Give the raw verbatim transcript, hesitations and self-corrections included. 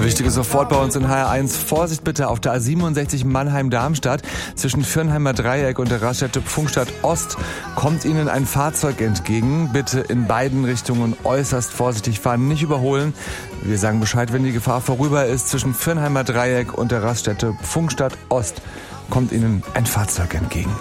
Wichtige sofort bei uns in H R eins. Vorsicht bitte auf der A siebenundsechzig Mannheim-Darmstadt. Zwischen Fürnheimer Dreieck und der Raststätte Pfungstadt Ost kommt Ihnen ein Fahrzeug entgegen. Bitte in beiden Richtungen äußerst vorsichtig fahren, nicht überholen. Wir sagen Bescheid, wenn die Gefahr vorüber ist. Zwischen Fürnheimer Dreieck und der Raststätte Pfungstadt Ost kommt Ihnen ein Fahrzeug entgegen.